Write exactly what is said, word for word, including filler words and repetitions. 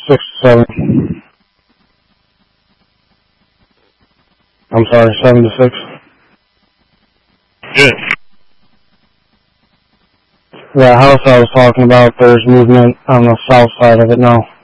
Six to seven. I'm sorry, seven to six. Good. The house I was talking about, there's movement on the south side of it now.